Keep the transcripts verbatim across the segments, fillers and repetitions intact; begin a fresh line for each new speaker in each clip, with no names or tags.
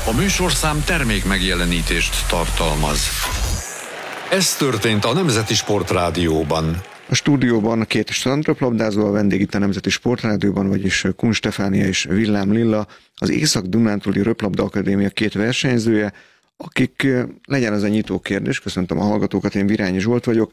A műsorszám termék megjelenítést tartalmaz. Ez történt a Nemzeti Sportrádióban.
A stúdióban két strandröplabdázó, a vendég itt a Nemzeti Sportrádióban, vagyis Kun Stefánia és Villám Lilla, az Észak-Dunántúli Röplabda Akadémia két versenyzője, akik, legyen az a nyitó kérdés, köszöntöm a hallgatókat, én Virányi Zsolt vagyok.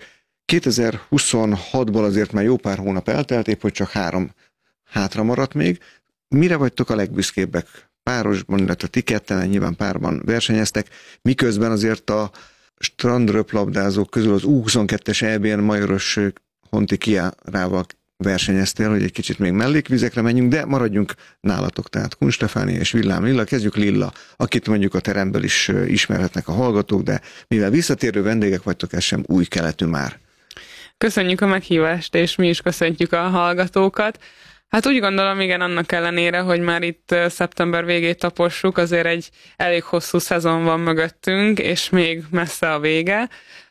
kétezer-huszonhatból azért már jó pár hónap eltelt, épp hogy csak három hátra maradt még. Mire vagytok a legbüszkébbek? Párosban, illetve ti ketten, nyilván párban versenyeztek, miközben azért a strandröplabdázók közül az U huszonkettes é bén Majoros Honti Kiárával versenyeztél, hogy egy kicsit még mellékvizekre menjünk, de maradjunk nálatok, tehát Kun Stefánia és Villám Lilla. Kezdjük Lilla, akit mondjuk a teremből is ismerhetnek a hallgatók, de mivel visszatérő vendégek vagytok, ez sem új keletű már.
Köszönjük a meghívást, és mi is köszöntjük a hallgatókat. Hát úgy gondolom, igen, annak ellenére, hogy már itt szeptember végét tapossuk, azért egy elég hosszú szezon van mögöttünk, és még messze a vége.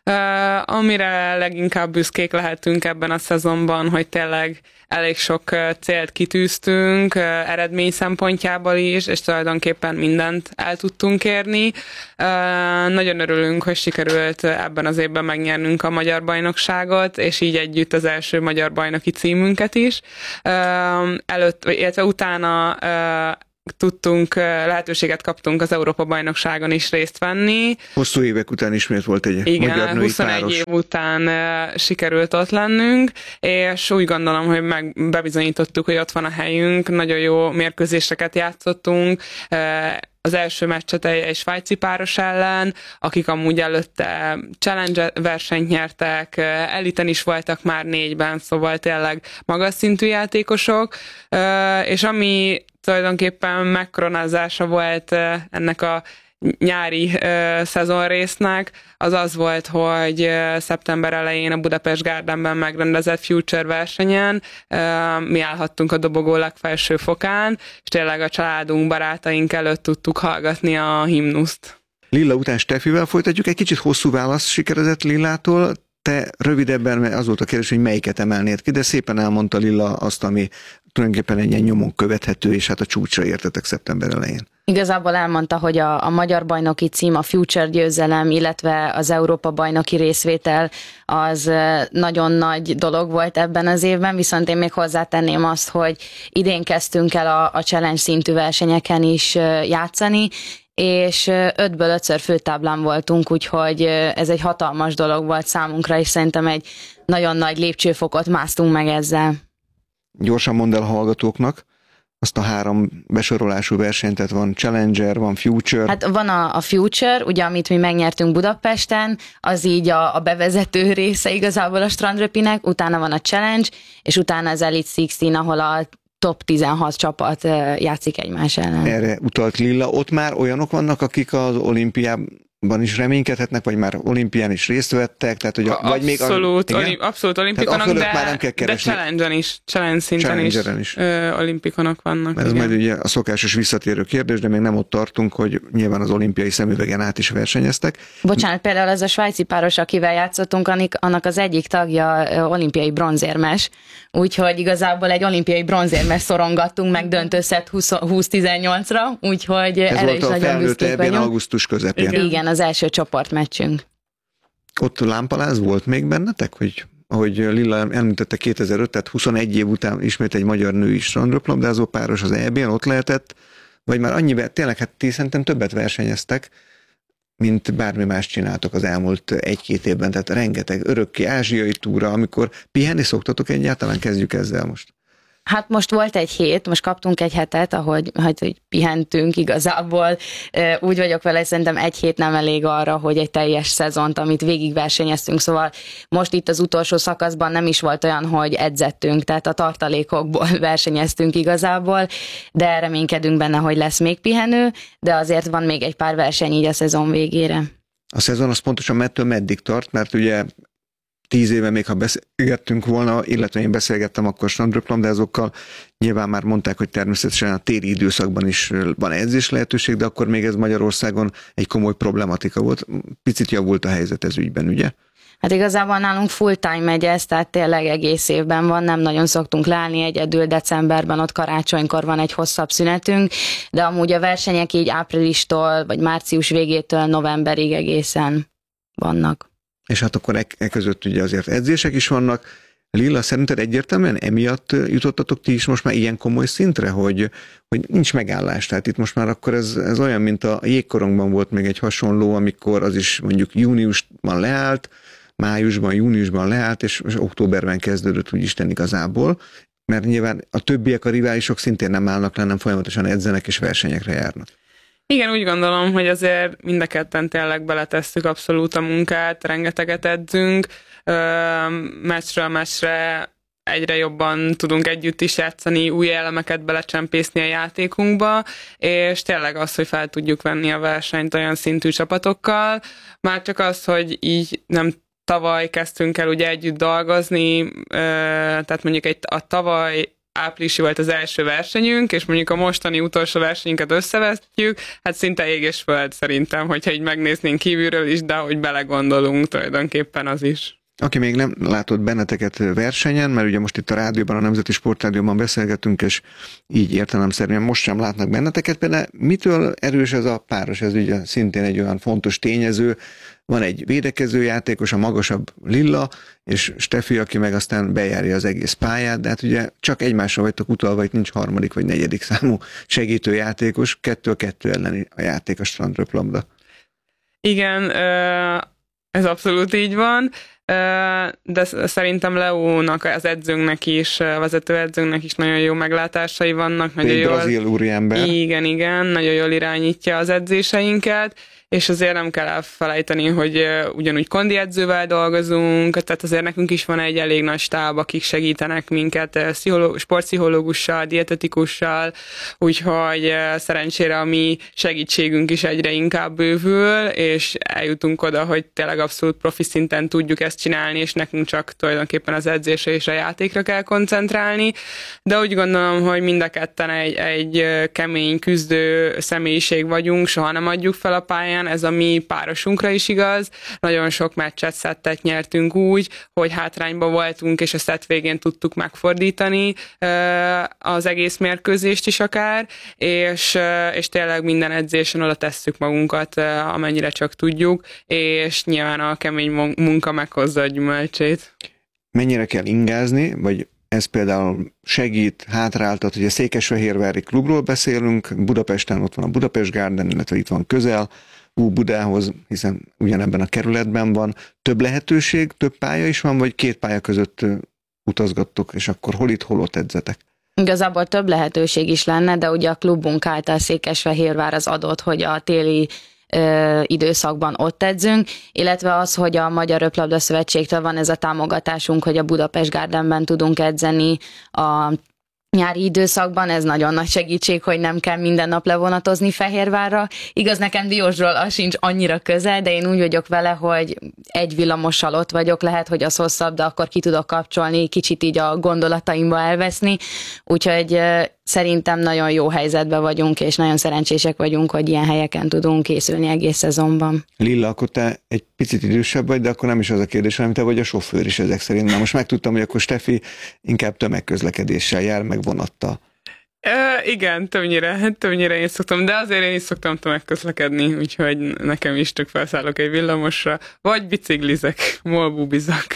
Uh, amire leginkább büszkék lehetünk ebben a szezonban, hogy tényleg elég sok célt kitűztünk, uh, eredmény szempontjából is, és tulajdonképpen mindent el tudtunk érni. Uh, nagyon örülünk, hogy sikerült ebben az évben megnyernünk a magyar bajnokságot, és így együtt az első magyar bajnoki címünket is. Uh, előtt, illetve utána uh, tudtunk, lehetőséget kaptunk az Európa-bajnokságon is részt venni.
Hosszú évek után ismét volt egy
igen,
magyar női
huszonegy
páros.
év után uh, sikerült ott lennünk, és úgy gondolom, hogy meg bebizonyítottuk, hogy ott van a helyünk, nagyon jó mérkőzéseket játszottunk, uh, az első meccset egy svájci páros ellen, akik amúgy előtte challenge versenyt nyertek, eliten is voltak már négyben, szóval tényleg magas szintű játékosok, uh, és ami tulajdonképpen megkoronázása volt ennek a nyári uh, szezonrésznek, az az volt, hogy uh, szeptember elején a Budapest Gardenben megrendezett Future versenyen uh, mi állhattunk a dobogó legfelső fokán, és tényleg a családunk, barátaink előtt tudtuk hallgatni a himnuszt.
Lilla után Stefivel folytatjuk, egy kicsit hosszú válasz sikeredett Lillától. Te rövidebben, mert az volt a kérdés, hogy melyiket emelnéd ki, de szépen elmondta Lilla azt, ami tulajdonképpen egy ilyen nyomon követhető, és hát a csúcsra értetek szeptember elején.
Igazából elmondta, hogy a, a magyar bajnoki cím, a Future győzelem, illetve az Európa bajnoki részvétel az nagyon nagy dolog volt ebben az évben, viszont én még hozzátenném azt, hogy idén kezdtünk el a, a challenge szintű versenyeken is játszani, és ötből ötször főtáblán voltunk, úgyhogy ez egy hatalmas dolog volt számunkra, és szerintem egy nagyon nagy lépcsőfokot másztunk meg ezzel.
Gyorsan mondd el a hallgatóknak azt a három besorolású versenyt, tehát van Challenger, van Future.
Hát van a, a Future, ugye, amit mi megnyertünk Budapesten, az így a, a bevezető része igazából a strandröpinek, utána van a Challenge, és utána az Elite tizenhat, ahol a top tizenhat csapat játszik egymás ellen.
Erre utalt Lilla. Ott már olyanok vannak, akik az olimpiában is reménykedhetnek, vagy már olimpián is részt vettek, tehát hogy a, vagy
abszolút,
még a,
olim, abszolút olimpikonok, de,
már nem kell
de challenge-en is, challenge szinten is, is. Ö, olimpikonok vannak.
Ez majd ugye a szokásos visszatérő kérdés, de még nem ott tartunk, hogy nyilván az olimpiai szemüvegen át is versenyeztek.
Bocsánat, például ez a svájci páros, akivel játszottunk, annak az egyik tagja olimpiai bronzérmes, úgyhogy igazából egy olimpiai bronzérmes szorongattunk meg döntőszett húsz tizennyolcra, úgyhogy
ez
erre
volt
is
a
nagyon büszkék vagyunk.
augusztus közepén.
Igen. Igen, az első csoportmeccsünk.
Ott lámpaláz volt még bennetek, hogy ahogy Lilla említette kétezer-öt, tehát huszonegy év után ismét egy magyar női strandröplabdázó páros az é bén ott lehetett, vagy már annyiben, tényleg hát ti szerintem többet versenyeztek, mint bármi más csináltok az elmúlt egy-két évben, tehát rengeteg örökké ázsiai túra, amikor pihenni szoktatok egyáltalán, kezdjük ezzel most.
Hát most volt egy hét, most kaptunk egy hetet, ahogy hogy, hogy pihentünk igazából. Úgy vagyok vele, hogy szerintem egy hét nem elég arra, hogy egy teljes szezont, amit végigversenyeztünk, szóval most itt az utolsó szakaszban nem is volt olyan, hogy edzettünk, tehát a tartalékokból versenyeztünk igazából, de reménykedünk benne, hogy lesz még pihenő, de azért van még egy pár verseny így a szezon végére.
A szezon az pontosan mettől meddig tart, mert ugye tíz éve még, ha beszélgettünk volna, illetve én beszélgettem akkor strandröplabdázókkal, nyilván már mondták, hogy természetesen a téli időszakban is van edzés lehetőség, de akkor még ez Magyarországon egy komoly problematika volt. Picit javult a helyzet ez ügyben, ugye?
Hát igazából nálunk full-time megy ez, tehát tényleg egész évben van, nem nagyon szoktunk leállni, egyedül decemberben, ott karácsonykor van egy hosszabb szünetünk, de amúgy a versenyek így áprilistól, vagy március végétől novemberig egészen vannak.
És hát akkor e, e között ugye azért edzések is vannak. Lilla, szerinted egyértelműen emiatt jutottatok ti is most már ilyen komoly szintre, hogy, hogy nincs megállás? Tehát itt most már akkor ez, ez olyan, mint a jégkorongban volt még egy hasonló, amikor az is mondjuk júniusban leállt, májusban, júniusban leállt, és, és októberben kezdődött úgy Isten igazából, mert nyilván a többiek, a riválisok szintén nem állnak le, nem folyamatosan edzenek és versenyekre járnak.
Igen, úgy gondolom, hogy azért mind a ketten tényleg beletesszük abszolút a munkát, rengeteget edzünk, meccsről meccsre egyre jobban tudunk együtt is játszani, új elemeket belecsempészni a játékunkba, és tényleg az, hogy fel tudjuk venni a versenyt olyan szintű csapatokkal, már csak az, hogy így nem tavaly kezdtünk el ugye együtt dolgozni, tehát mondjuk egy, a tavaly áprilisi volt az első versenyünk, és mondjuk a mostani utolsó versenyünket összevetjük, hát szinte ég és föld szerintem, hogyha így megnéznénk kívülről is, de hogy belegondolunk, tulajdonképpen az is.
Aki még nem látott benneteket versenyen, mert ugye most itt a rádióban, a Nemzeti Sportrádióban beszélgetünk, és így értelemszerűen most sem látnak benneteket, például mitől erős ez a páros, ez ugye szintén egy olyan fontos tényező, van egy védekező játékos, a magasabb Lilla, és Steffi, aki meg aztán bejárja az egész pályát, de hát ugye csak egymásra vagytok utalva, itt nincs harmadik vagy negyedik számú segítő játékos, kettő a kettő elleni a játék a strandröplabda.
Igen, ez abszolút így van, de szerintem Leónak, az edzőnknek is, a vezetőedzőnknek is nagyon jó meglátásai vannak. Nagyon
egy
jól,
brazil úriember.
Igen, igen, nagyon jól irányítja az edzéseinket, és azért nem kell elfelejteni, hogy ugyanúgy kondi edzővel dolgozunk, tehát azért nekünk is van egy elég nagy stáb, akik segítenek minket sportpszichológussal, dietetikussal, úgyhogy szerencsére a mi segítségünk is egyre inkább bővül, és eljutunk oda, hogy tényleg abszolút profi szinten tudjuk ezt csinálni, és nekünk csak tulajdonképpen az edzésre és a játékra kell koncentrálni, de úgy gondolom, hogy mind a ketten egy, egy kemény, küzdő személyiség vagyunk, soha nem adjuk fel a pályán, ez a mi párosunkra is igaz. Nagyon sok meccset, szettet nyertünk úgy, hogy hátrányban voltunk, és a szett végén tudtuk megfordítani az egész mérkőzést is akár, és, és tényleg minden edzésen oda tesszük magunkat, amennyire csak tudjuk, és nyilván a kemény munka meghozza a gyümölcsét.
Mennyire kell ingázni, vagy ez például segít, hátráltat, hogy a Székesfehérvári klubról beszélünk, Budapesten ott van a Budapest Garden, illetve itt van közel, Budához, hiszen ugyanebben a kerületben van. Több lehetőség, több pálya is van, vagy két pálya között utazgattok, és akkor hol itt, hol ott edzetek?
Igazából több lehetőség is lenne, de ugye a klubunk által Székesfehérvár az adott, hogy a téli ö, időszakban ott edzünk, illetve az, hogy a Magyar Röplabda Szövetségtől van ez a támogatásunk, hogy a Budapest Gardenben tudunk edzeni a nyári időszakban, ez nagyon nagy segítség, hogy nem kell minden nap levonatozni Fehérvárra. Igaz, nekem Diósról az sincs annyira közel, de én úgy vagyok vele, hogy egy villamossal ott vagyok, lehet, hogy az hosszabb, de akkor ki tudok kapcsolni, kicsit így a gondolataimba elveszni. Úgyhogy szerintem nagyon jó helyzetben vagyunk, és nagyon szerencsések vagyunk, hogy ilyen helyeken tudunk készülni egész szezonban.
Lilla, akkor te egy picit idősebb vagy, de akkor nem is az a kérdés, hanem te vagy a sofőr is ezek szerint. Na most megtudtam, hogy akkor Steffi inkább tömegközlekedéssel jár, meg vonattal.
Uh, igen, többnyire, többnyire én szoktam, de azért én is szoktam tömegközlekedni, úgyhogy nekem is tök felszállok egy villamosra, vagy biciklizek, molbubizak.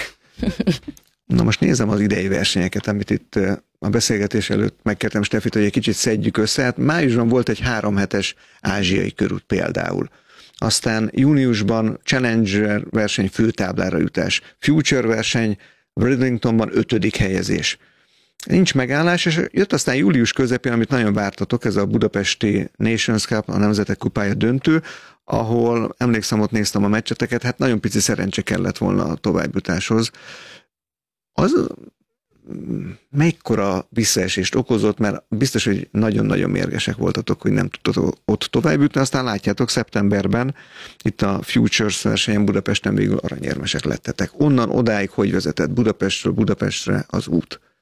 Na most nézem az idei versenyeket, amit itt a beszélgetés előtt megkértem Steffit, hogy egy kicsit szedjük össze. Hát májusban volt egy három hetes ázsiai körút például. Aztán júniusban Challenger verseny főtáblára jutás, Future verseny, Bridlingtonban ötödik helyezés. Nincs megállás, és jött aztán július közepén, amit nagyon vártatok, ez a budapesti Nations Cup, a Nemzetek Kupája döntő, ahol emlékszem, ott néztem a meccseteket, hát nagyon pici szerencse kellett volna a továbbjutáshoz. Az mekkora visszaesést okozott, mert biztos, hogy nagyon-nagyon mérgesek voltatok, hogy nem tudtatok ott tovább jutni, aztán látjátok szeptemberben itt a Futures versenyen Budapesten végül aranyérmesek lettetek. Onnan odáig hogy vezetett Budapestről Budapestre az út?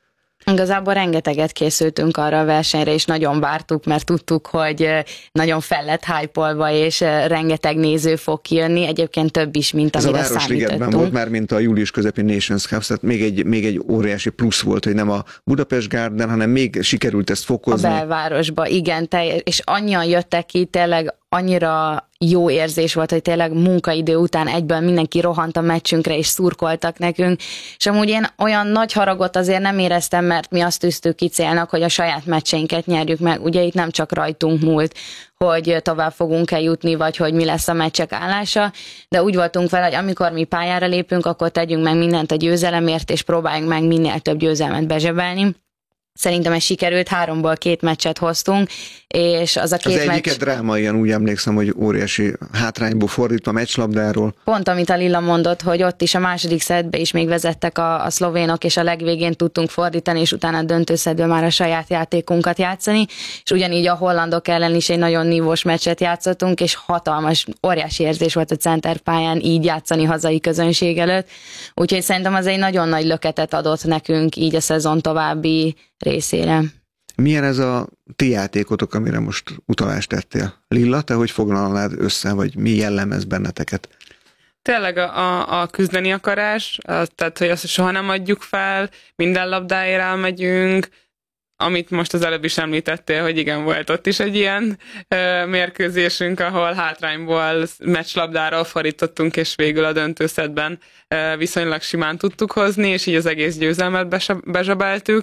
Igazából rengeteget készültünk arra a versenyre, és nagyon vártuk, mert tudtuk, hogy nagyon fel lett hype-olva, és rengeteg néző fog kijönni, egyébként több is, mint
Ez
amire
a Városligetben
számítottunk.
volt már, mint a július közepi Nations Cup, tehát még egy, még egy óriási plusz volt, hogy nem a Budapest Garden, hanem még sikerült ezt fokozni.
A belvárosba, igen, teljes, és annyian jöttek ki, tényleg annyira jó érzés volt, hogy tényleg munkaidő után egyből mindenki rohant a meccsünkre, és szurkoltak nekünk, és amúgy én olyan nagy haragot azért nem éreztem, mert mi azt tűztük ki célnak, hogy a saját meccseinket nyerjük meg. Ugye itt nem csak rajtunk múlt, hogy tovább fogunk-e jutni, vagy hogy mi lesz a meccsek állása, de úgy voltunk vele, hogy amikor mi pályára lépünk, akkor tegyünk meg mindent a győzelemért, és próbáljunk meg minél több győzelmet bezsebelni. Szerintem ez sikerült, háromból két meccset hoztunk, és az a két
az egyiket
meccs...
drámaian úgy emlékszem, hogy óriási hátrányból fordítva meccslabdáról.
Pont, amit a Lilla mondott, hogy ott is a második szettbe is még vezettek a, a szlovénok, és a legvégén tudtunk fordítani, és utána a döntőszettből már a saját játékunkat játszani, és ugyanígy a hollandok ellen is egy nagyon nívós meccset játszottunk, és hatalmas, óriási érzés volt a centerpályán így játszani hazai közönség előtt, úgyhogy szerintem az egy nagyon nagy löketet adott nekünk így a szezon további részére.
Milyen ez a ti játékotok, amire most utalást tettél? Lilla, te hogy foglalnád össze, vagy mi jellemez benneteket?
Tényleg a, a, a küzdeni akarás, az, tehát hogy azt soha nem adjuk fel, minden labdáért elmegyünk, amit most az előbb is említettél, hogy igen, volt ott is egy ilyen ö, mérkőzésünk, ahol hátrányból meccslabdáról fordítottunk, és végül a döntőszettben ö, viszonylag simán tudtuk hozni, és így az egész győzelmet bezsebeltük,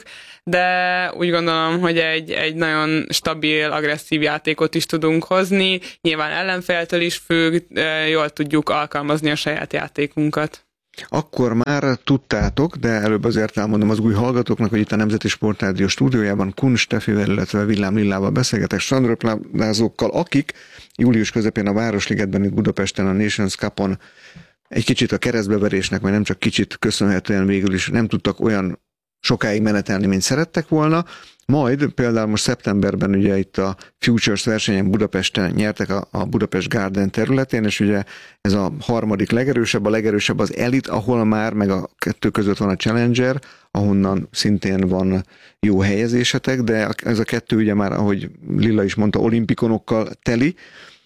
de úgy gondolom, hogy egy, egy nagyon stabil, agresszív játékot is tudunk hozni, nyilván ellenféltől is függ, ö, jól tudjuk alkalmazni a saját játékunkat.
Akkor már tudtátok, de előbb azért elmondom az új hallgatóknak, hogy itt a Nemzeti Sportrádió stúdiójában Kun Stefivel, illetve Villám Lillával beszélgetek strandröplabdázókkal, akik július közepén a Városligetben, itt Budapesten a Nations Cupon egy kicsit a keresztbeverésnek, vagy nem csak kicsit köszönhetően végül is nem tudtak olyan sokáig menetelni, mint szerettek volna. Majd például most szeptemberben ugye itt a Futures versenyen Budapesten nyertek a, a Budapest Garden területén, és ugye ez a harmadik legerősebb, a legerősebb az Elite, ahol már, meg a kettő között van a Challenger, ahonnan szintén van jó helyezésetek, de ez a kettő ugye már, ahogy Lilla is mondta, olimpikonokkal teli.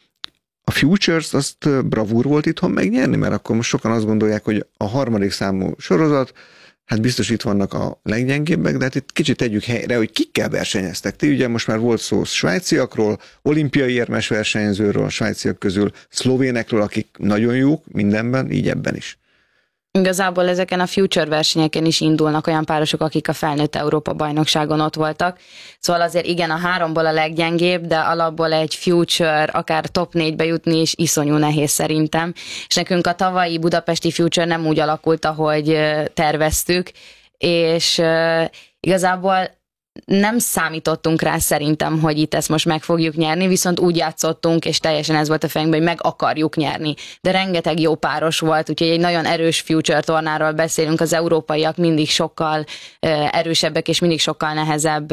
A Futures azt bravúr volt itthon megnyerni, mert akkor most sokan azt gondolják, hogy a harmadik számú sorozat, hát biztos itt vannak a leggyengébbek, de hát itt kicsit tegyük helyre, hogy kikkel versenyeztek. Ti ugye most már volt szó svájciakról, olimpiai érmes versenyzőről, a svájciak közül szlovénekről, akik nagyon jók mindenben, így ebben is.
Igazából ezeken a Future versenyeken is indulnak olyan párosok, akik a felnőtt Európa-bajnokságon ott voltak. Szóval azért igen, a háromból a leggyengébb, de alapból egy Future, akár top négybe jutni is iszonyú nehéz szerintem. És nekünk a tavalyi budapesti Future nem úgy alakult, ahogy terveztük, és igazából nem számítottunk rá szerintem, hogy itt ezt most meg fogjuk nyerni, viszont úgy játszottunk, és teljesen ez volt a fejünkben, hogy meg akarjuk nyerni. De rengeteg jó páros volt, úgyhogy egy nagyon erős Future tornáról beszélünk, az európaiak mindig sokkal erősebbek, és mindig sokkal nehezebb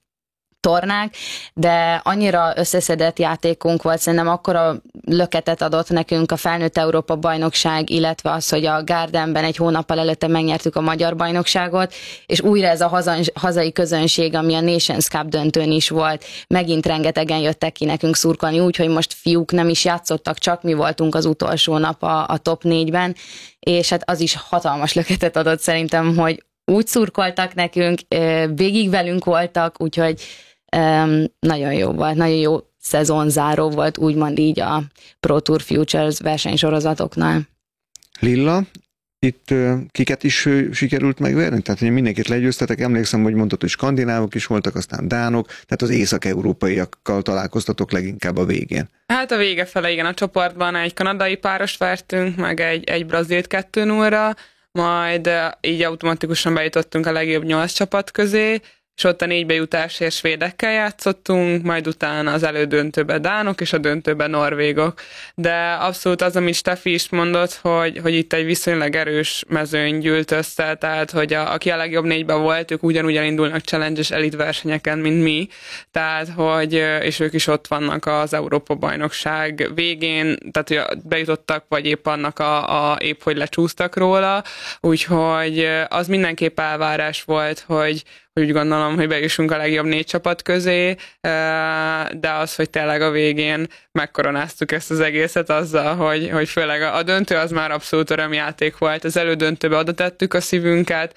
tornák, de annyira összeszedett játékunk volt, szerintem akkora löketet adott nekünk a felnőtt Európa bajnokság, illetve az, hogy a Gardenben egy hónappal előtte megnyertük a magyar bajnokságot, és újra ez a hazai közönség, ami a Nations Cup döntőn is volt, megint rengetegen jöttek ki nekünk szurkolni, úgyhogy most fiúk nem is játszottak, csak mi voltunk az utolsó nap a, a top négyben, és hát az is hatalmas löketet adott szerintem, hogy úgy szurkoltak nekünk, végig velünk voltak, úgyhogy Um, nagyon jó volt, nagyon jó szezonzáró volt, úgymond így a Pro Tour Futures versenysorozatoknál.
Lilla, itt uh, kiket is uh, sikerült megverni? Tehát, hogy mindenkit legyőztetek, emlékszem, hogy mondtad, hogy skandinávok is voltak, aztán dánok, tehát az észak-európaiakkal találkoztatok leginkább a végén.
Hát a vége fele, igen, a csoportban egy kanadai párost vertünk, meg egy, egy brazilt kettő nullra, majd uh, így automatikusan bejutottunk a legjobb nyolc csapat közé, és ott a négybe jutásért svédekkel játszottunk, majd utána az elődöntőben dánok, és a döntőben norvégok. De abszolút az, amit Steffi is mondott, hogy, hogy itt egy viszonylag erős mezőny gyűlt össze, tehát, hogy a, aki a legjobb négyben volt, ők ugyanúgy elindulnak challenge-es elit versenyeken, mint mi, tehát, hogy, és ők is ott vannak az Európa-bajnokság végén, tehát, hogy bejutottak, vagy épp annak a, a épp, hogy lecsúsztak róla, úgyhogy az mindenképp elvárás volt, hogy hogy úgy gondolom, hogy bejussunk a legjobb négy csapat közé, de az, hogy tényleg a végén megkoronáztuk ezt az egészet azzal, hogy, hogy főleg a döntő az már abszolút örömjáték volt. Az elődöntőbe oda tettük a szívünket,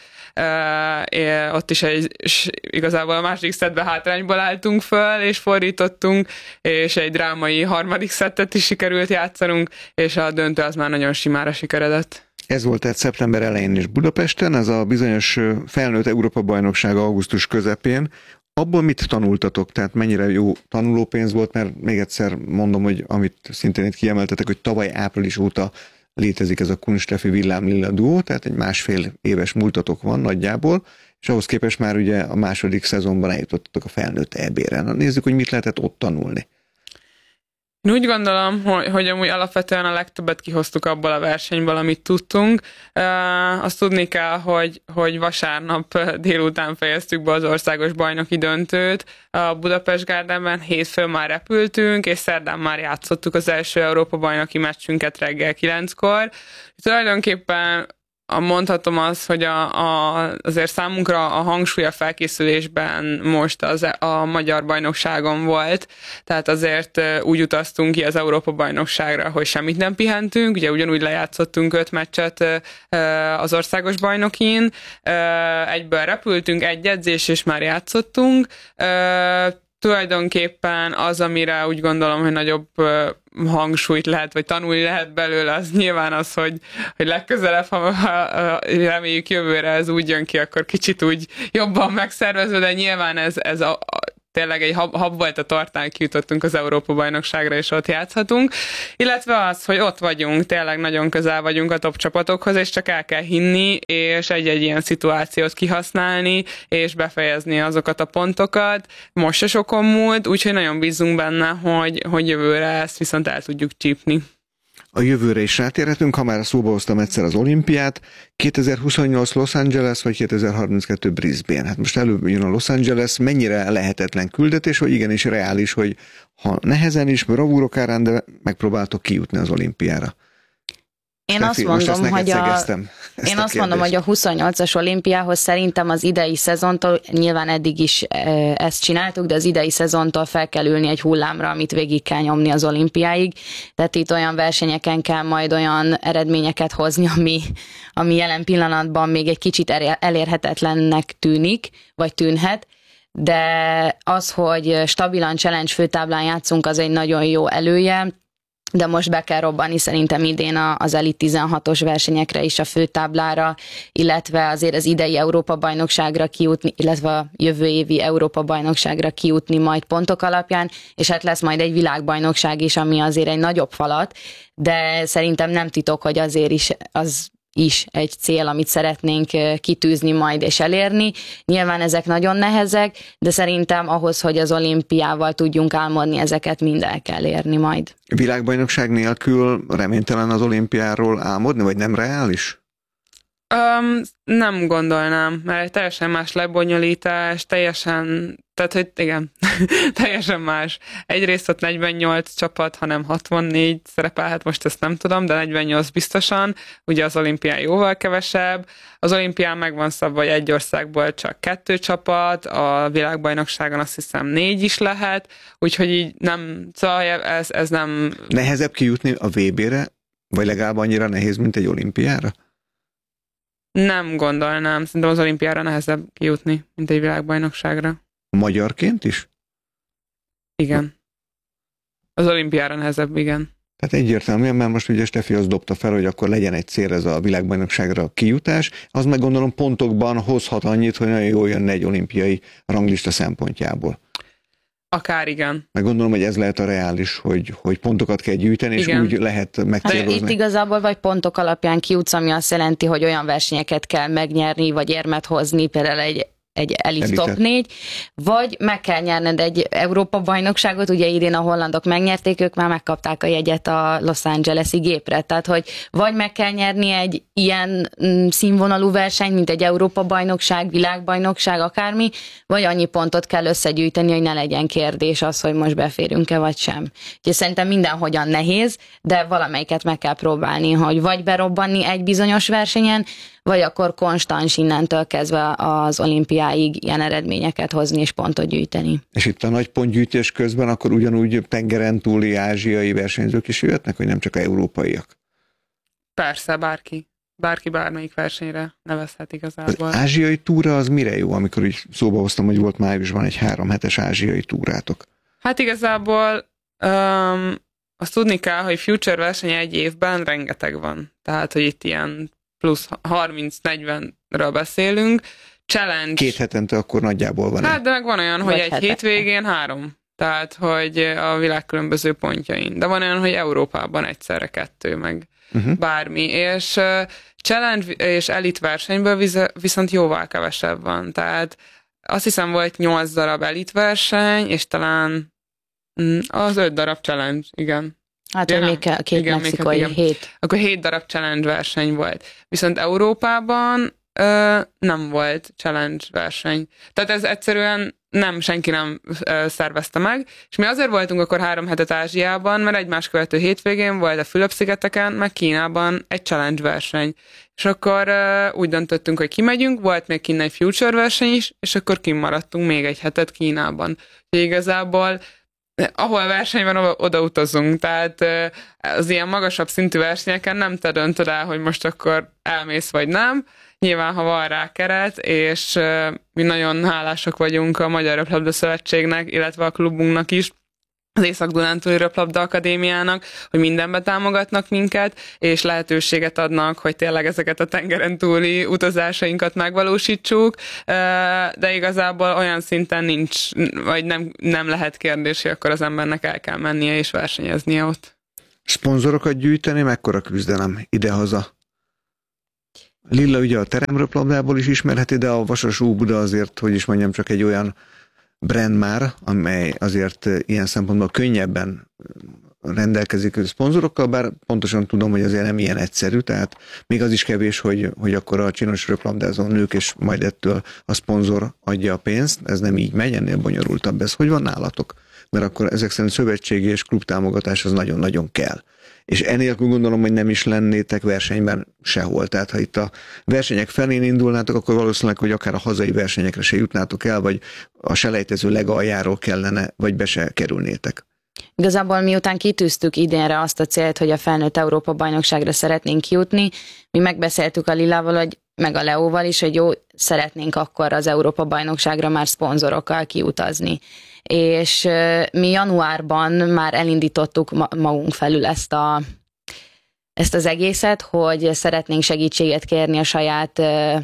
ott is egy, igazából a második szettben hátrányból álltunk föl, és fordítottunk, és egy drámai harmadik szettet is sikerült játszanunk, és a döntő az már nagyon simára sikeredett.
Ez volt tehát szeptember elején is Budapesten, ez a bizonyos felnőtt Európa-bajnokság augusztus közepén. Abból mit tanultatok? Tehát mennyire jó tanulópénz volt, mert még egyszer mondom, hogy amit szintén itt kiemeltetek, hogy tavaly április óta létezik ez a Kun Steffi Villám Lilla duó, tehát egy másfél éves múltatok van nagyjából, és ahhoz képest már ugye a második szezonban eljutottatok a felnőtt é bé-re. Na, nézzük, hogy mit lehetett ott tanulni.
Én úgy gondolom, hogy, hogy amúgy alapvetően a legtöbbet kihoztuk abból a versenyből, amit tudtunk. Uh, azt tudni kell, hogy, hogy vasárnap délután fejeztük be az országos bajnoki döntőt a Budapest Gardenben, hétfőn már repültünk, és szerdán már játszottuk az első Európa-bajnoki meccsünket reggel kilenckor. Tulajdonképpen mondhatom azt, hogy a, a, azért számunkra a hangsúly a felkészülésben most az, a magyar bajnokságon volt, tehát azért úgy utaztunk ki az Európa-bajnokságra, hogy semmit nem pihentünk, ugye ugyanúgy lejátszottunk öt meccset az országos bajnokin, egyből repültünk, egy edzés, és már játszottunk. Tulajdonképpen az, amire úgy gondolom, hogy nagyobb hangsúlyt lehet, vagy tanulni lehet belőle, az nyilván az, hogy, hogy legközelebb, ha, ha reméljük jövőre ez úgy jön ki, akkor kicsit úgy jobban megszervezve, de nyilván ez, ez a, a tényleg egy hab, hab volt a tortán, kijutottunk az Európa-bajnokságra, és ott játszhatunk. Illetve az, hogy ott vagyunk, tényleg nagyon közel vagyunk a top csapatokhoz, és csak el kell hinni, és egy-egy ilyen szituációt kihasználni, és befejezni azokat a pontokat. Most se sokon múlt, úgyhogy nagyon bízunk benne, hogy, hogy jövőre ezt viszont el tudjuk csípni.
A jövőre is rátérhetünk, ha már szóba hoztam egyszer az olimpiát. kétezer-huszonnyolc Los Angeles, vagy kétezer-harminckettő Brisbane. Hát most előbb jön a Los Angeles, mennyire lehetetlen küldetés, vagy igenis reális, hogy ha nehezen is, bravúrok árán, de megpróbáltok kijutni az olimpiára.
Én
Steffi,
azt mondom, hogy a, én
a
azt mondom, hogy a huszonnyolcas olimpiához szerintem az idei szezontól, nyilván eddig is e, ezt csináltuk, de az idei szezontól fel kell ülni egy hullámra, amit végig kell nyomni az olimpiáig. Tehát itt olyan versenyeken kell majd olyan eredményeket hozni, ami, ami jelen pillanatban még egy kicsit elérhetetlennek tűnik, vagy tűnhet. De az, hogy stabilan challenge főtáblán játszunk, az egy nagyon jó elője, de most be kell robbani szerintem idén az Elite tizenhatos versenyekre is a főtáblára, illetve azért az idei Európa-bajnokságra kijutni, illetve a jövő évi Európa-bajnokságra kijutni majd pontok alapján, és hát lesz majd egy világbajnokság is, ami azért egy nagyobb falat, de szerintem nem titok, hogy azért is az is egy cél, amit szeretnénk kitűzni majd és elérni. Nyilván ezek nagyon nehezek, de szerintem ahhoz, hogy az olimpiával tudjunk álmodni, ezeket mind el kell érni majd.
Világbajnokság nélkül reménytelen az olimpiáról álmodni, vagy nem reális?
Um, nem gondolnám, mert egy teljesen más lebonyolítás, teljesen, tehát hogy igen, teljesen más. Egyrészt ott negyvennyolc csapat, hanem hatvannégy szerepelhet, most ezt nem tudom, de negyvennyolc biztosan, ugye az olimpián jóval kevesebb. Az olimpián meg van szabva, hogy egy országból csak kettő csapat, a világbajnokságon azt hiszem négy is lehet, úgyhogy így nem, szóval ez, ez nem...
Nehezebb kijutni a vé bé-re, vagy legalább annyira nehéz, mint egy olimpiára?
Nem gondolnám. Szerintem az olimpiára nehezebb kijutni, mint egy világbajnokságra.
Magyarként is?
Igen. Az olimpiára nehezebb, igen.
Tehát egyértelműen, mert most ugye Steffi azt dobta fel, hogy akkor legyen egy cél ez a világbajnokságra kijutás, az meg gondolom pontokban hozhat annyit, hogy nagyon jól jönne egy olimpiai ranglista szempontjából.
Akár igen.
Meg gondolom, hogy ez lehet a reális, hogy, hogy pontokat kell gyűjteni, és igen. Úgy lehet megcélozni.
Hát itt igazából vagy pontok alapján kijutsz, ami azt jelenti, hogy olyan versenyeket kell megnyerni, vagy érmet hozni, például egy egy elit top négy, vagy meg kell nyerned egy Európa-bajnokságot, ugye idén a hollandok megnyerték, ők már megkapták a jegyet a Los Angeles-i gépre, tehát hogy vagy meg kell nyerni egy ilyen színvonalú versenyt, mint egy Európa-bajnokság, világbajnokság, akármi, vagy annyi pontot kell összegyűjteni, hogy ne legyen kérdés az, hogy most beférünk-e vagy sem. Úgyhogy szerintem mindenhogyan nehéz, de valamelyiket meg kell próbálni, hogy vagy berobbanni egy bizonyos versenyen, vagy akkor konstans innentől kezdve az olimpiáig ilyen eredményeket hozni és pontot gyűjteni.
És itt a nagy pontgyűjtés közben akkor ugyanúgy tengeren túli ázsiai versenyzők is jöhetnek, vagy nem csak európaiak?
Persze, bárki. Bárki bármelyik versenyre nevezhet igazából.
Az ázsiai túra az mire jó, amikor így szóba hoztam, hogy volt májusban egy három hetes ázsiai túrátok? Hát
igazából um, azt tudni kell, hogy future verseny egy évben rengeteg van. Tehát, hogy itt ilyen plusz harminc-negyvenről beszélünk. Challenge.
Két hetente akkor nagyjából van.
Hát, de meg van olyan, hogy egy
hetente.
hétvégén három. Tehát, hogy a világ különböző pontjain. De van olyan, hogy Európában egyszerre kettő, meg uh-huh. bármi. És uh, challenge és elit versenyből viz- viszont jóval kevesebb van. Tehát azt hiszem volt nyolc darab elit verseny, és talán mm, az öt darab challenge, igen.
Hát, hogy még két igen, mexikai, még, hét.
Akkor hét darab challenge verseny volt. Viszont Európában ö, nem volt challenge verseny. Tehát ez egyszerűen nem, senki nem ö, szervezte meg, és mi azért voltunk akkor három hetet Ázsiában, mert egymás követő hétvégén volt a Fülöp-szigeteken, meg Kínában egy challenge verseny. És akkor ö, úgy döntöttünk, hogy kimegyünk, volt még kinn egy future verseny is, és akkor kimaradtunk még egy hetet Kínában. Úgyhogy igazából ahol verseny van, oda utazunk, tehát az ilyen magasabb szintű versenyeken nem te döntöd el, hogy most akkor elmész vagy nem. Nyilván, ha van rá keret, és mi nagyon hálásak vagyunk a Magyar Röplabda Szövetségnek, illetve a klubunknak is, az Észak-Dunántúli Röplabda Akadémiának, hogy mindenbe támogatnak minket, és lehetőséget adnak, hogy tényleg ezeket a tengeren túli utazásainkat megvalósítsuk, de igazából olyan szinten nincs, vagy nem, nem lehet kérdés, hogy akkor az embernek el kell mennie és versenyeznie ott.
Szponzorokat gyűjteni, mekkora küzdelem idehaza? Lilla ugye a teremröplabdából is ismerheti, de a Vasas Óbuda azért, hogy is mondjam, csak egy olyan brand már, amely azért ilyen szempontból könnyebben rendelkezik szponzorokkal, bár pontosan tudom, hogy azért nem ilyen egyszerű, tehát még az is kevés, hogy, hogy akkor a csinos röplabdázó nők, és majd ettől a szponzor adja a pénzt, ez nem így megy, ennél bonyolultabb ez. Hogy van nálatok? Mert akkor ezek szerint szövetségi és klub támogatás az nagyon-nagyon kell. És enélkül gondolom, hogy nem is lennétek versenyben sehol. Tehát ha itt a versenyek felén indulnátok, akkor valószínűleg, hogy akár a hazai versenyekre se jutnátok el, vagy a selejtező legaljáról kellene, vagy be se kerülnétek.
Igazából miután kitűztük idénre azt a célt, hogy a felnőtt Európa bajnokságra szeretnénk jutni, mi megbeszéltük a Lilával, hogy meg a Leóval is, hogy jó, szeretnénk akkor az Európa bajnokságra már szponzorokkal kiutazni. És mi januárban már elindítottuk magunk felül ezt, a, ezt az egészet, hogy szeretnénk segítséget kérni a saját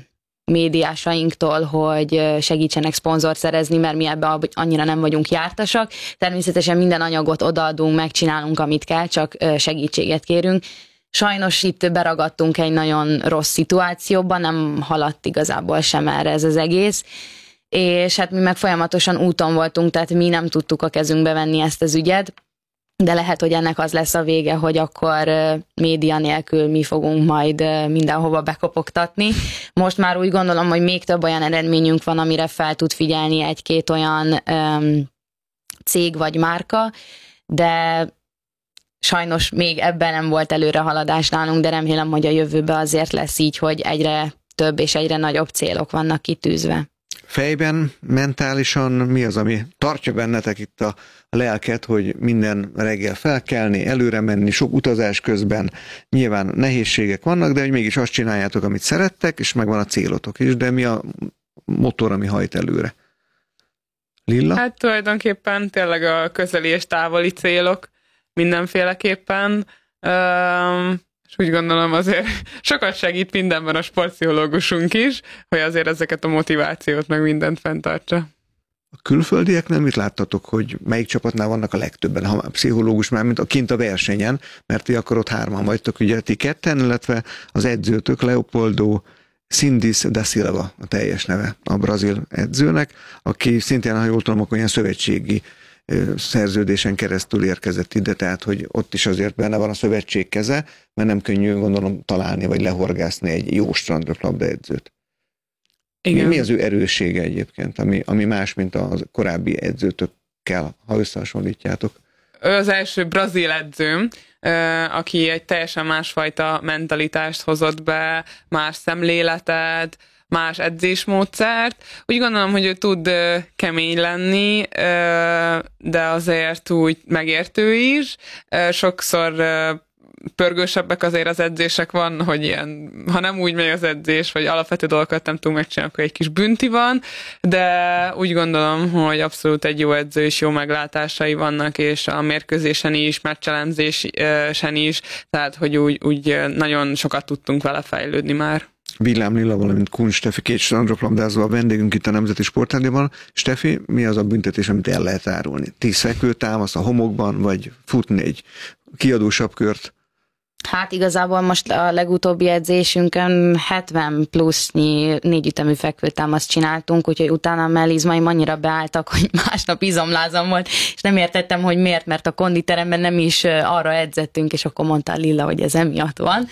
médiásainktól, hogy segítsenek szponzort szerezni, mert mi ebben annyira nem vagyunk jártasak. Természetesen minden anyagot odaadunk, megcsinálunk, amit kell, csak segítséget kérünk. Sajnos itt beragadtunk egy nagyon rossz szituációban, nem haladt igazából sem erre ez az egész, és hát mi meg folyamatosan úton voltunk, tehát mi nem tudtuk a kezünkbe venni ezt az ügyet, de lehet, hogy ennek az lesz a vége, hogy akkor média nélkül mi fogunk majd mindenhova bekopogtatni. Most már úgy gondolom, hogy még több olyan eredményünk van, amire fel tud figyelni egy-két olyan um, cég vagy márka, de sajnos még ebben nem volt előrehaladás nálunk, de remélem, hogy a jövőben azért lesz így, hogy egyre több és egyre nagyobb célok vannak kitűzve.
Fejben, mentálisan mi az, ami tartja bennetek itt a lelket, hogy minden reggel felkelni, előre menni, sok utazás közben, nyilván nehézségek vannak, de hogy mégis azt csináljátok, amit szerettek, és megvan a célotok is, de mi a motor, ami hajt előre? Lilla?
Hát tulajdonképpen tényleg a közeli és távoli célok mindenféleképpen. Um, és úgy gondolom azért sokat segít mindenben a sportpszichológusunk is, hogy azért ezeket a motivációt meg mindent fenntartsa.
A külföldieknél mit láttatok, hogy melyik csapatnál vannak a legtöbben, ha a pszichológus már, mint a kint a versenyen, mert ti akkor ott hárman vagytok, ugye ti ketten, illetve az edzőtök Leopoldo Sindis da Silva a teljes neve a brazil edzőnek, aki szintén, ha jól tudom, akkor ilyen szövetségi szerződésen keresztül érkezett ide, tehát hogy ott is azért benne van a szövetség keze, mert nem könnyű, gondolom, találni vagy lehorgászni egy jó strandröplabda edzőt. Igen. Mi, mi az ő erőssége egyébként, ami, ami más, mint a korábbi edzőtökkel, ha összehasonlítjátok?
ő az első brazil edzőm, aki egy teljesen másfajta mentalitást hozott be, más szemléletet, más edzésmódszert. Úgy gondolom, hogy ő tud kemény lenni, de azért úgy megértő is. Sokszor pörgősebbek azért az edzések van, hogy ilyen, ha nem úgy megy az edzés, vagy alapvető dolgokat nem tudunk megcsinálni, akkor egy kis bünti van, de úgy gondolom, hogy abszolút egy jó edző és jó meglátásai vannak, és a mérkőzésen is, meccselemzésen is, tehát hogy úgy, úgy nagyon sokat tudtunk vele fejlődni már.
Villám Lilla, valamint Kun Stefi, két strandröplabdázó a vendégünk itt a Nemzeti Sportrádióban. Stefi, mi az a büntetés, amit el lehet árulni? Tíz fekvőtámasz a homokban, vagy futni egy kiadósabb kört?
Hát igazából most a legutóbbi edzésünkön hetven plusznyi négyütemű fekvőtámaszt csináltunk, úgyhogy utána a mellizmaim annyira beálltak, hogy másnap izomlázam volt, és nem értettem, hogy miért, mert a konditeremben nem is arra edzettünk, és akkor mondta Lilla, hogy ez emiatt van.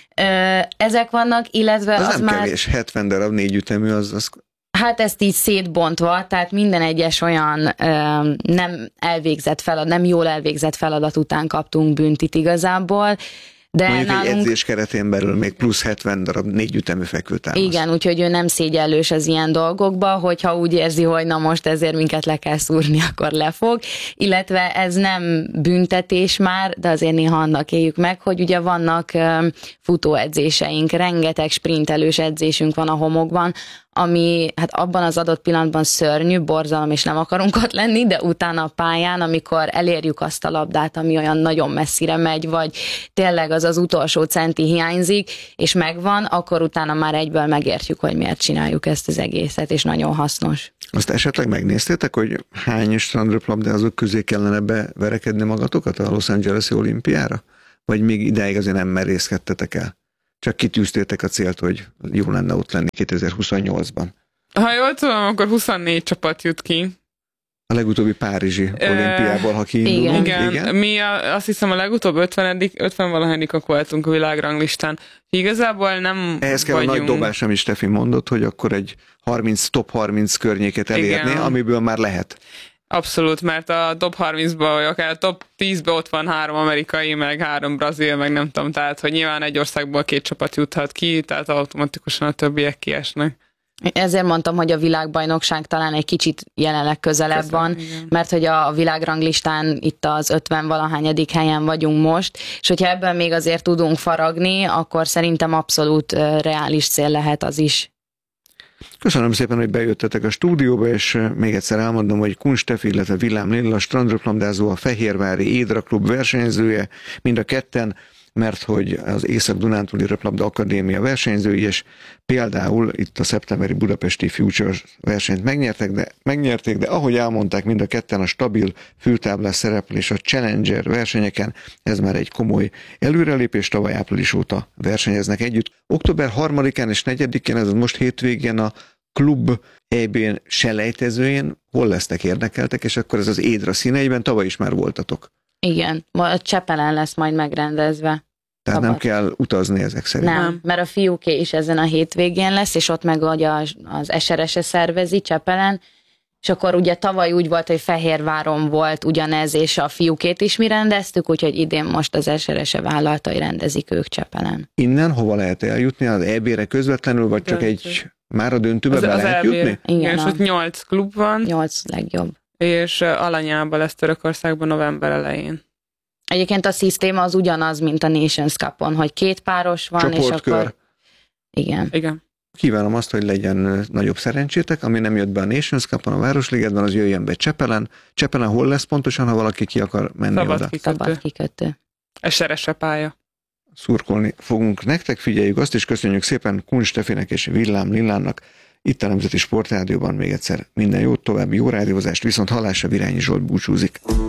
Ezek vannak, illetve
az,
az
nem
már...
kevés, hetven darab négyütemű, az... az...
Hát ezt így szétbontva, tehát minden egyes olyan ö, nem elvégzett feladat, nem jól elvégzett feladat után kaptunk büntit igazából. De
mondjuk
nálunk...
egy edzés keretén belül még plusz hetven darab négyütemű fekvőtámasz.
Igen, úgyhogy ő nem szégyellős az ilyen dolgokba, hogyha úgy érzi, hogy na most ezért minket le kell szúrni, akkor lefog. Illetve ez nem büntetés már, de azért néha annak éljük meg, hogy ugye vannak futóedzéseink, rengeteg sprintelős edzésünk van a homokban, ami hát abban az adott pillanatban szörnyű, borzalom, és nem akarunk ott lenni, de utána a pályán, amikor elérjük azt a labdát, ami olyan nagyon messzire megy, vagy tényleg az az utolsó centi hiányzik, és megvan, akkor utána már egyből megértjük, hogy miért csináljuk ezt az egészet, és nagyon hasznos.
Azt esetleg megnéztétek, hogy hány strandröplabdázók közé kellene beverekedni magatokat a Los Angeles-i olimpiára? Vagy még ideig azért nem merészkedtetek el? Csak kitűztétek a célt, hogy jó lenne ott lenni kétezer-huszonnyolcban.
Ha jól tudom, akkor huszonnégy csapat jut ki.
A legutóbbi párizsi olimpiából, ha kiindulunk.
Igen, igen. Mi a, azt hiszem a legutóbb ötven valahányikak voltunk a világranglistán. Igazából nem
Ehhez kell
vagyunk...
a nagy dobás, amit Stefi mondott, hogy akkor egy harminc, top harminc környéket elérni, igen, amiből már lehet.
Abszolút, mert a top harmincban, vagy akár a top tízben ott van három amerikai, meg három brazil, meg nem tudom, tehát hogy nyilván egy országból két csapat juthat ki, tehát automatikusan a többiek kiesnek.
Ezért mondtam, hogy a világbajnokság talán egy kicsit jelenleg közelebb Köszön, van, igen. Mert hogy a világranglistán itt az ötven valahányadik helyen vagyunk most, és hogyha ebből még azért tudunk faragni, akkor szerintem abszolút reális cél lehet az is.
Köszönöm szépen, hogy bejöttetek a stúdióba, és még egyszer elmondom, hogy Kun Stefi, illetve Villám Lilla strandröplabdázó, a Fehérvári Édra Klub versenyzője, mind a ketten, mert hogy az Észak-Dunántúli Röplabda Akadémia versenyzői, és például itt a szeptemberi budapesti Futures versenyt megnyertek, de, megnyerték, de ahogy elmondták mind a ketten, a stabil fültáblás szereplés a Challenger versenyeken, ez már egy komoly előrelépés, tavaly április óta versenyeznek együtt. október harmadikán és negyedikén, ez most hétvégén a klub é bén selejtezőjén, hol lesznek érdekeltek, és akkor ez az Édra színeiben, tavaly is már voltatok.
Igen, a Csepelen lesz majd megrendezve.
Tehát Szabad. Nem kell utazni ezek szerint.
Nem, mert a fiúké is ezen a hétvégén lesz, és ott meg az es er es-e szervezi Csepelen, és akkor ugye tavaly úgy volt, hogy Fehérváron volt ugyanez, és a fiúkét is mi rendeztük, úgyhogy idén most az es er es-e vállalta, hogy rendezik ők Csepelen.
Innen hova lehet eljutni? Az é bére közvetlenül, vagy csak Döntő. egy már a döntőbe az, be az lehet jutni?
Igen, és ott nyolc klub van.
Nyolc legjobb.
És Alanyában lesz Törökországban november elején.
Egyébként a szisztéma az ugyanaz, mint a Nations Cup-on, hogy két páros van,
csoportkör.
És akkor... Igen.
Igen.
Kívánom azt, hogy legyen nagyobb szerencsétek, ami nem jött be a Nations Cup-on, a Városligetben, az jöjjön be Csepelen. Csepelen hol lesz pontosan, ha valaki ki akar menni
Szabad
oda?
Kikötő.
Szabad kikötő.
es er es-e pálya.
Szurkolni fogunk nektek, figyeljük azt, és köszönjük szépen Kun Stefinek és Villám Lillának. Itt a Nemzeti Sportrádióban még egyszer minden jót, további jó rádiózást, viszont hallásra Virányi Zsolt búcsúzik.